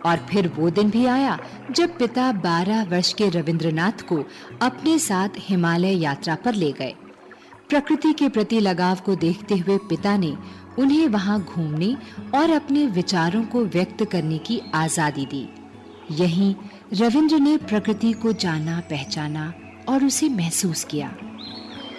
और फिर वो दिन भी आया जब पिता 12 वर्ष के रविंद्रनाथ को अपने साथ हिमालय यात्रा पर ले गए। प्रकृति के प्रति लगाव को देखते हुए पिता ने उन्हें वहां घूमने और अपने विचारों को व्यक्त करने की आजादी दी। यहीं रविंद्र ने प्रकृति को जाना, पहचाना और उसे महसूस किया।